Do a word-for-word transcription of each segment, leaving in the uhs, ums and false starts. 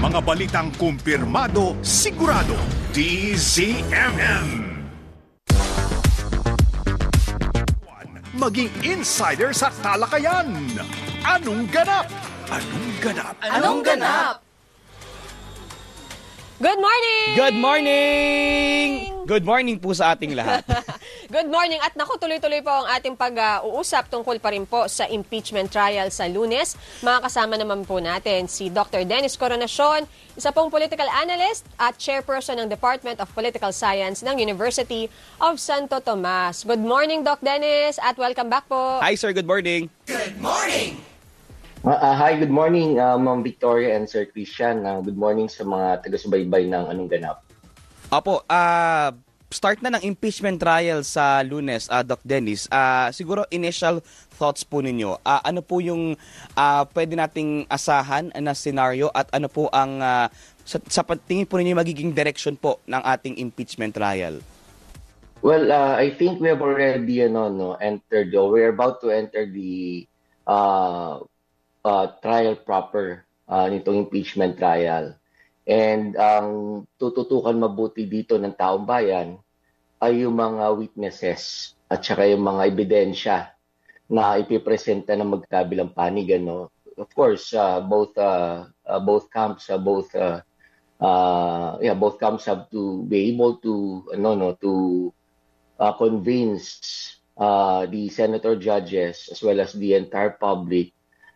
Mga balitang kumpirmado, sigurado. D Z M M. Maging insider sa talakayan. Anong ganap? Anong ganap? Anong ganap? Good morning! Good morning! Good morning po sa ating lahat. Good morning. At naku, tuloy-tuloy po ang ating pag-uusap tungkol pa rin po sa impeachment trial sa Lunes. Makakasama naman po natin si Doctor Dennis Coronacion, isa pong political analyst at chairperson ng Department of Political Science ng University of Santo Tomas. Good morning, Doc Dennis, at welcome back po. Hi, sir. Good morning. Good morning! Uh, uh, hi, good morning, uh, Ma'am Victoria and Sir Christian. Uh, good morning sa mga taga-subaybay ng Anong Ganap. Opo, ah... Uh... Start na ng impeachment trial sa Lunes, uh, Doc Dennis. Uh, siguro initial thoughts po ninyo. Uh, ano po yung uh, pwede nating asahan na scenario at ano po ang uh, sa, sa tingin po ninyo magiging direction po ng ating impeachment trial? Well, uh, I think we have already you know, no, entered, or we're about to enter the uh, uh, trial proper uh, nitong impeachment trial. And ang tututukan mabuti dito ng taong bayan ay yung mga witnesses at saka yung mga ebidensya na ipipresenta ng magkabilang panig. Ano? Of course, uh, both uh, uh, both camps, uh, both uh, uh, yeah, both camps have to be able to no no to uh, convince uh, the senator judges as well as the entire public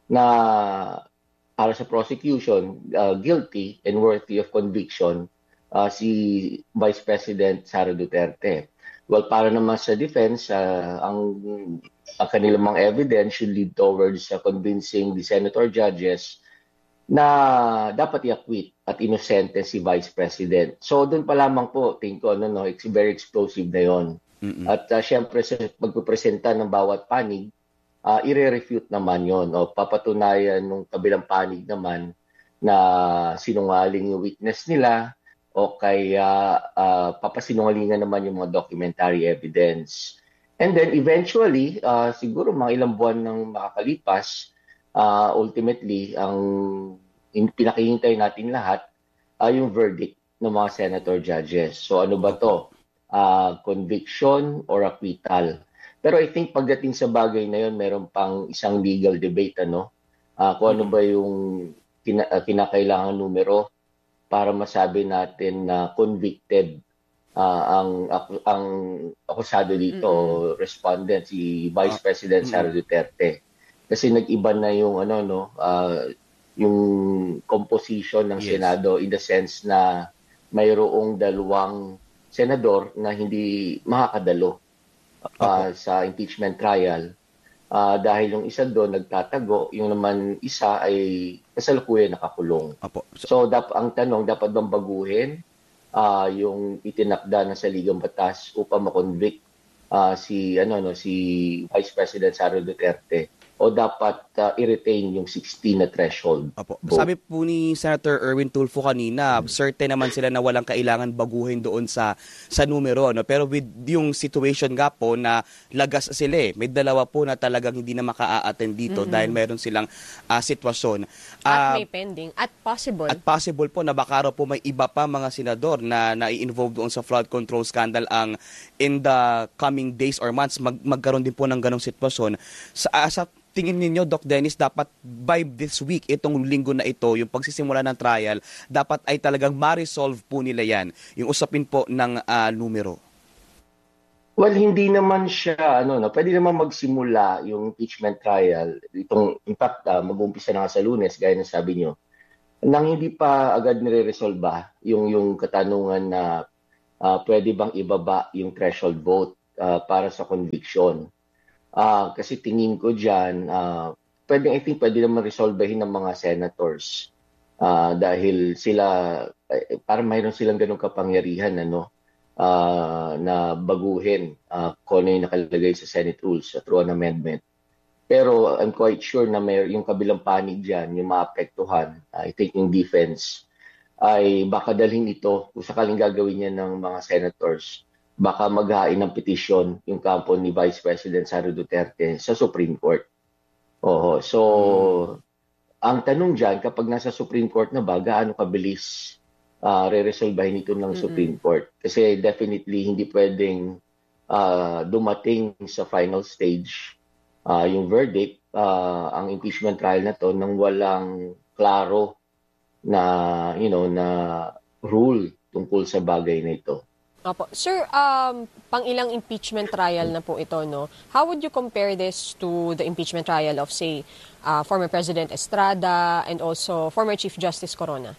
na para sa prosecution, uh, guilty and worthy of conviction uh, si Vice President Sara Duterte. Well, para naman sa defense, uh, ang, ang kanilang mga evidence should lead towards uh, convincing the senator judges na dapat i-acquit at inosente si Vice President. So doon pa lamang po, think ko, ano, no, it's very explosive na yun. Mm-hmm. At uh, syempre sa pagpipresenta ng bawat panig, Uh, i-refute naman yon o papatunayan ng kabilang panig naman na sinungaling yung witness nila o kaya uh, papasinungalingan naman yung mga documentary evidence. And then eventually, uh, siguro mga ilang buwan nang makakalipas, uh, ultimately, ang pinakihintay natin lahat ay uh, yung verdict ng mga senator judges. So ano ba to? Uh, conviction or acquittal? Pero I think pagdating sa bagay na yun, meron pang isang legal debate, ano? Uh, kung ano ba yung kina, uh, kinakailangan numero para masabi natin na convicted uh, ang, ang akusado dito, mm-hmm. respondent, si Vice President Sara mm-hmm. Duterte. Kasi nag-iba na yung, ano, no, uh, yung composition ng yes. Senado in the sense na mayroong dalawang senador na hindi makakadalo. Uh, sa impeachment trial uh, dahil yung isa doon nagtatago, yung naman isa ay kasalukuyan nakakulong. Apo. So, so dap ang tanong, dapat bang baguhin uh, yung itinakda ng saligang batas upang makonvict uh, si ano no si Vice President Sara Duterte o dapat uh, i-retain yung sixteen na threshold? Apo. Sabi po ni Senator Erwin Tulfo kanina, hmm. certain naman sila na walang kailangan baguhin doon sa sa numero, no? Pero with yung situation nga po na lagas sila eh. May dalawa po na talagang hindi na maka-attend dito mm-hmm. dahil meron silang uh, sitwasyon. At uh, may pending. At possible. At possible po na baka raw po may iba pa mga senador na nai-involve doon sa flood control scandal ang in the coming days or months mag magkaroon din po ng ganong sitwasyon. Sa, uh, sa tingin ninyo, Doc Dennis, dapat by this week, itong linggo na ito, yung pagsisimula ng trial, dapat ay talagang ma-resolve po nila yan, yung usapin po ng uh, numero? Well, hindi naman siya, ano, no, pwede naman magsimula yung impeachment trial. Itong, in fact, uh, mag-umpisa na nga sa Lunes, gaya na sabi nyo, nang hindi pa agad nire-resolve yung, yung katanungan na uh, pwede bang ibaba yung threshold vote uh, para sa conviction. Uh, kasi tingin ko dyan, uh, pwede, I think pwede naman resolvehin ng mga senators uh, dahil sila, eh, parang mayroon silang ganung kapangyarihan ano, uh, na baguhin uh, kung ano yung nakalagay sa Senate rules uh, through an amendment. Pero I'm quite sure na may, yung kabilang panig dyan, yung maapektuhan, uh, I think yung defense, ay baka dalhin ito kung sakaling gagawin niya ng mga senators. Baka maghain ng petisyon yung kampo ni Vice President Sara Duterte sa Supreme Court. Oo, so ang tanong dyan, kapag nasa Supreme Court na ba, gaano kabilis uh, re-resolbahin ito ng mm-hmm. Supreme Court? Kasi definitely hindi pwedeng uh, dumating sa final stage uh, yung verdict, uh, ang impeachment trial na to, nang walang klaro na, you know, na rule tungkol sa bagay na ito. Opo. Sir, um, pang ilang impeachment trial na po ito, no? How would you compare this to the impeachment trial of, say, uh, former President Estrada and also former Chief Justice Corona?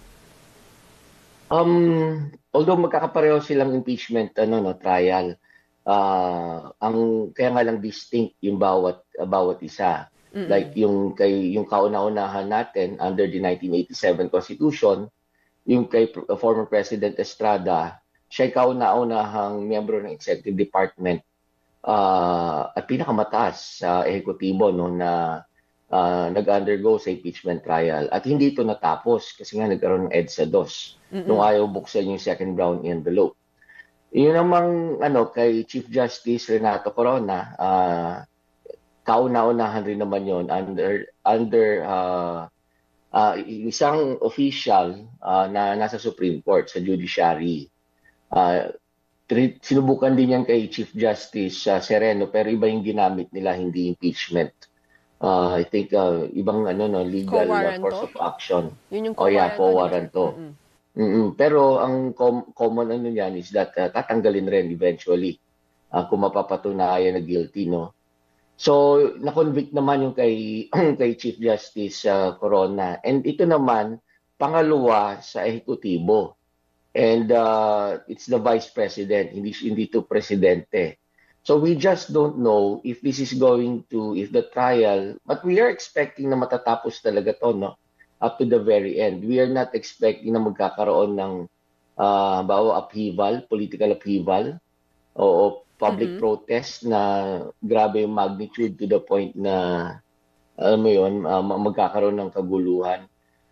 Um, although magkakapareho silang impeachment ano no trial, uh, ang kaya nga lang distinct yung bawat uh, bawat isa. Mm-mm. Like yung kay yung kauna-unahan natin under the nineteen eighty-seven Constitution, yung kay uh, former President Estrada, siya ay kauna-unahang miyembro ng Executive Department uh, at pinakamataas sa uh, ehekutibo no, na uh, nag-undergo sa impeachment trial. At hindi ito natapos kasi nga nagkaroon ng EDSA dos nung ayaw buksan yung second brown envelope. Yun namang ano, kay Chief Justice Renato Corona, uh, kauna-unahan rin naman yun under, under uh, uh, isang official uh, na nasa Supreme Court sa judiciary. Uh, sinubukan din yan kay Chief Justice uh, Sereno pero iba yung ginamit nila, hindi impeachment. Uh, I think uh, ibang ano no legal uh, course of action. Yun yung oh yeah, co-warranto. Mm-hmm. Mm-hmm. Pero ang com- common ano niyan is that uh, tatanggalin rin eventually uh, kung mapapatunayan na guilty, no. So na-convict naman yung kay kay Chief Justice uh, Corona, and ito naman pangalawa sa ehekutibo. And uh, it's the Vice President, hindi, hindi to Presidente. So we just don't know if this is going to, if the trial, but we are expecting na matatapos talaga to, no? Up to the very end. We are not expecting na magkakaroon ng uh, bawa upheaval, political upheaval, o, o public mm-hmm. protest na grabe yung magnitude to the point na, alam mo yun, uh, magkakaroon ng kaguluhan.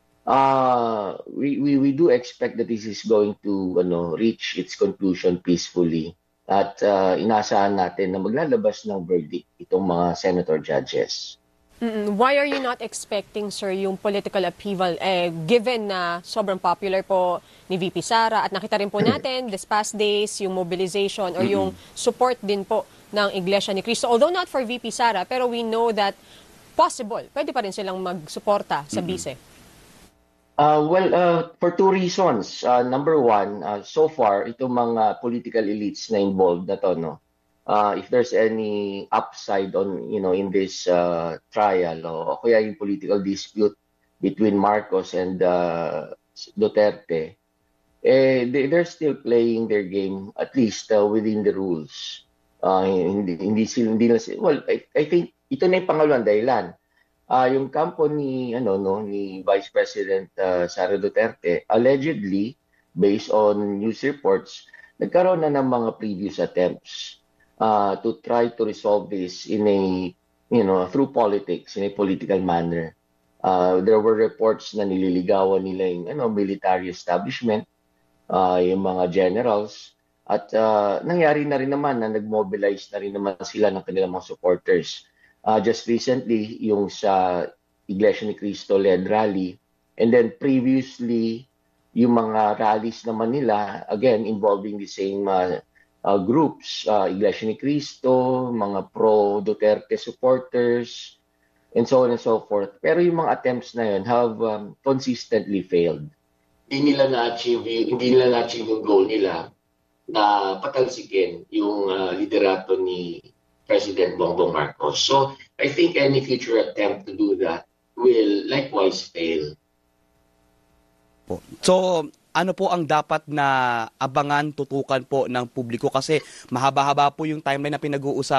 Uh, we, we we do expect that this is going to ano, reach its conclusion peacefully at uh, inaasahan natin na maglalabas ng verdict itong mga senator judges. Mm-mm. Why are you not expecting, sir, yung political upheaval eh, given na sobrang popular po ni V P Sara at nakita rin po natin this past days yung mobilization or yung support din po ng Iglesia ni Cristo, although not for V P Sara, pero we know that possible, pwede pa rin silang magsuporta sa bise. Uh, well, uh, for two reasons. Uh, number one, uh, so far, itong mga political elites na involved na to, no? Uh, if there's any upside on, you know, in this uh, trial, o kaya yung political dispute between Marcos and uh, Duterte, eh, they, they're still playing their game, at least uh, within the rules. Uh, hindi, hindi sila, hindi na, well, I, I think ito na yung pangalawang dahilan. Uh, yung kampo ni ano no ni Vice President uh, Sara Duterte, allegedly based on news reports, nagkaroon na ng mga previous attempts uh, to try to resolve this in a you know through politics, in a political manner. Uh, there were reports na nililigawan nila yung ano military establishment, uh, yung mga generals, at uh, nangyari na rin naman na nagmobilize na rin naman sila ng kanilang mga supporters. Uh, just recently, yung sa Iglesia ni Cristo led rally. And then previously, yung mga rallies naman nila, again, involving the same uh, uh, groups, uh, Iglesia ni Cristo, mga pro-Duterte supporters, and so on and so forth. Pero yung mga attempts na yun have um, consistently failed. Hindi nila na-achieve, hindi nila na-achieve yung goal nila na patalsikin yung uh, liderato ni President Bongbong Marcos. So I think any future attempt to do that will likewise fail. So ano po ang dapat na abangan, tutukan po ng publiko? Kasi mahaba-haba po yung timeline na pinag-uusapan